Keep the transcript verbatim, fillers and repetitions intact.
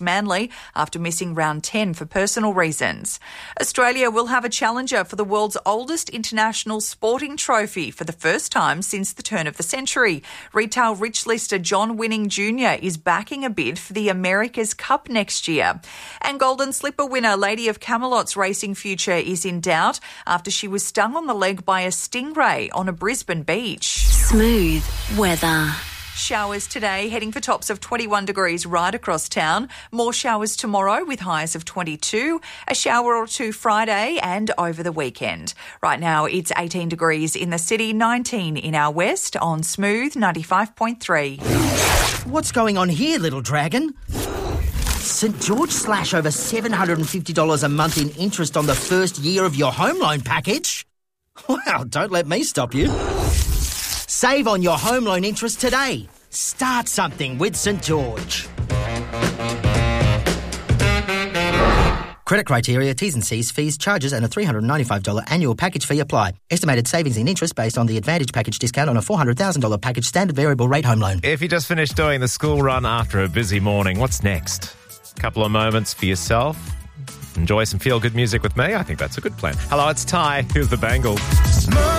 Manly after missing round ten for personal reasons. Australia will have a challenger for the world's oldest international sporting trophy for the first time since the turn of the century. Retail rich lister John Winning Junior is backing a bid for the America's Cup next year. And Golden Slipper winner Lady of Camelot's racing future is in doubt after she was stung on the leg by a stingray on a Brisbane beach. Smooth weather. Showers today, heading for tops of twenty-one degrees right across town. More showers tomorrow with highs of twenty-two. A shower or two Friday and over the weekend. Right now it's eighteen degrees in the city, nineteen in our west on Smooth ninety-five point three. What's going on here, little dragon? St George slash over seven hundred fifty dollars a month in interest on the first year of your home loan package? Well, don't let me stop you. Save on your home loan interest today. Start something with St George. Credit criteria, T's and C's, fees, charges and a three hundred ninety-five dollars annual package fee apply. Estimated savings in interest based on the Advantage package discount on a four hundred thousand dollars package standard variable rate home loan. If you just finished doing the school run after a busy morning, what's next? Couple of moments for yourself. Enjoy some feel-good music with me. I think that's a good plan. Hello, it's Ty. Here's the Bangles.